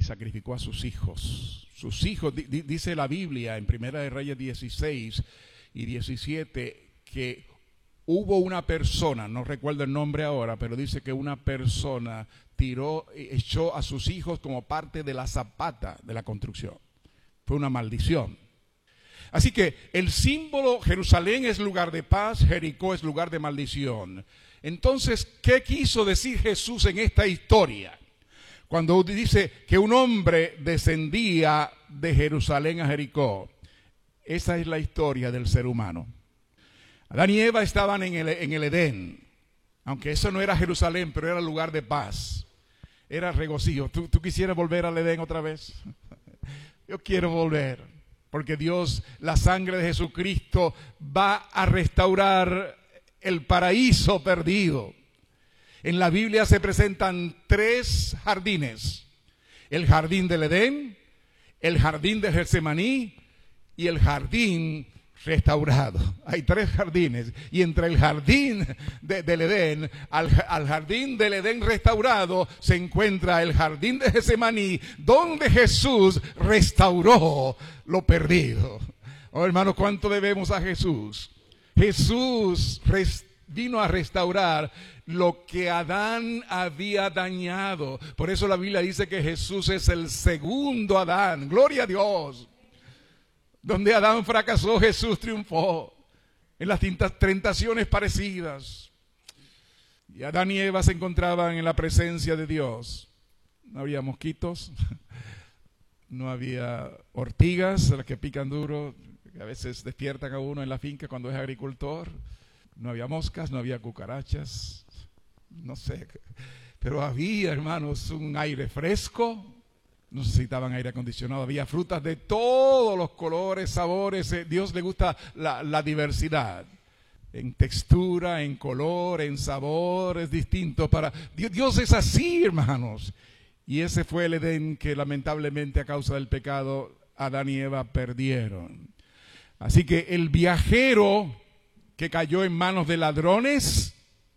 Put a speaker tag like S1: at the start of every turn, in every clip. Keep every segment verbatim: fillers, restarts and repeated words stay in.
S1: sacrificó a sus hijos. Sus hijos, di, dice la Biblia en Primera de Reyes dieciséis y diecisiete, que hubo una persona, no recuerdo el nombre ahora, pero dice que una persona tiró, echó a sus hijos como parte de la zapata de la construcción. Fue una maldición. Así que el símbolo, Jerusalén es lugar de paz, Jericó es lugar de maldición. Entonces, ¿qué quiso decir Jesús en esta historia? Cuando dice que un hombre descendía de Jerusalén a Jericó. Esa es la historia del ser humano. Adán y Eva estaban en el, en el Edén, aunque eso no era Jerusalén, pero era lugar de paz, era regocijo. ¿Tú, tú quisieras volver al Edén otra vez? Yo quiero volver, porque Dios, la sangre de Jesucristo, va a restaurar el paraíso perdido. En la Biblia se presentan tres jardines: el jardín del Edén, el jardín de Getsemaní y el jardín restaurado. Hay tres jardines, y entre el jardín de, del Edén al, al jardín del Edén restaurado se encuentra el jardín de Getsemaní, donde Jesús restauró lo perdido. Oh, hermanos, ¿cuánto debemos a Jesús? Jesús restauró, vino a restaurar lo que Adán había dañado. Por eso la Biblia dice que Jesús es el segundo Adán. Gloria a Dios. Donde Adán fracasó, Jesús triunfó. En las tentaciones parecidas. Y Adán y Eva se encontraban en la presencia de Dios. No había mosquitos, no había ortigas, las que pican duro, que a veces despiertan a uno en la finca cuando es agricultor. No había moscas, no había cucarachas, no sé, pero había, hermanos, un aire fresco. No necesitaban aire acondicionado, había frutas de todos los colores, sabores. Dios le gusta la, la diversidad, en textura, en color, en sabor, es distinto para Dios. Dios es así, hermanos. Y ese fue el Edén que lamentablemente a causa del pecado Adán y Eva perdieron. Así que el viajero que cayó en manos de ladrones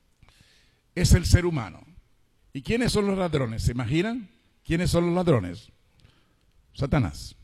S1: es el ser humano. ¿Y quiénes son los ladrones? ¿Se imaginan? ¿Quiénes son los ladrones? Satanás.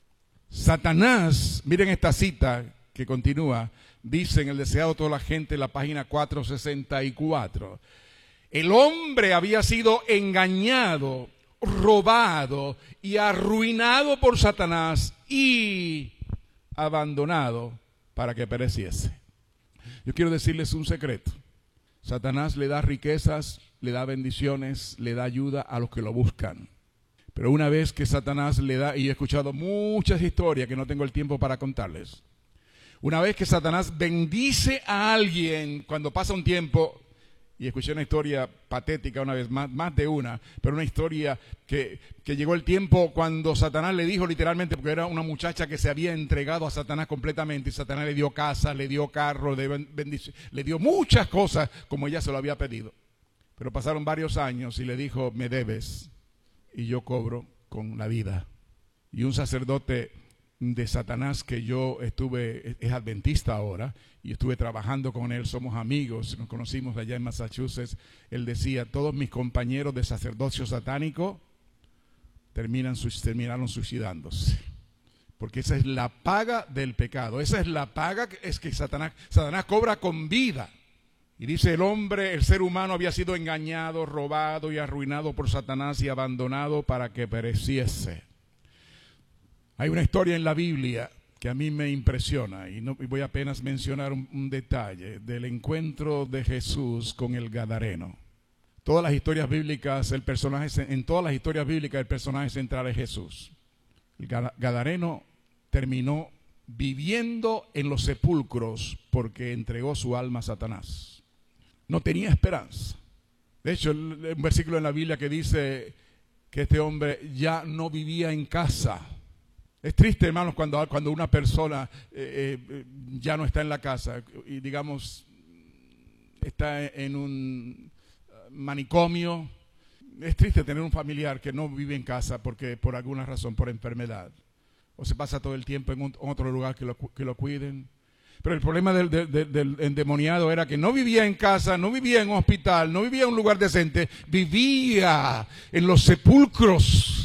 S1: Satanás, miren esta cita que continúa, dice en el Deseado de toda la gente, la página cuatrocientos sesenta y cuatro. El hombre había sido engañado, robado y arruinado por Satanás y abandonado para que pereciese. Yo quiero decirles un secreto. Satanás le da riquezas, le da bendiciones, le da ayuda a los que lo buscan. Pero una vez que Satanás le da, y he escuchado muchas historias que no tengo el tiempo para contarles. Una vez que Satanás bendice a alguien, cuando pasa un tiempo, y escuché una historia patética una vez, más, más de una, pero una historia que, que llegó el tiempo cuando Satanás le dijo literalmente, porque era una muchacha que se había entregado a Satanás completamente, y Satanás le dio casa, le dio carro, le, bendic- le dio muchas cosas como ella se lo había pedido. Pero pasaron varios años y le dijo, me debes, y yo cobro con la vida. Y un sacerdote de Satanás que yo estuve, es adventista ahora, y estuve trabajando con él, somos amigos, nos conocimos allá en Massachusetts. Él decía, todos mis compañeros de sacerdocio satánico terminan, terminaron suicidándose, porque esa es la paga del pecado, esa es la paga que es que Satanás, Satanás cobra con vida. Y dice, el hombre, el ser humano había sido engañado, robado y arruinado por Satanás y abandonado para que pereciese. Hay una historia en la Biblia que a mí me impresiona, y, no, y voy apenas mencionar un, un detalle del encuentro de Jesús con el Gadareno. Todas las historias bíblicas, el personaje, en todas las historias bíblicas el personaje central es Jesús. El Gadareno terminó viviendo en los sepulcros porque entregó su alma a Satanás. No tenía esperanza. De hecho, un versículo en la Biblia que dice que este hombre ya no vivía en casa. Es triste, hermanos, cuando, cuando una persona eh, eh, ya no está en la casa y, digamos, está en un manicomio. Es triste tener un familiar que no vive en casa porque por alguna razón, por enfermedad, o se pasa todo el tiempo en un, otro lugar que lo, que lo cuiden. Pero el problema del, del, del, del endemoniado era que no vivía en casa, no vivía en un hospital, no vivía en un lugar decente, vivía en los sepulcros.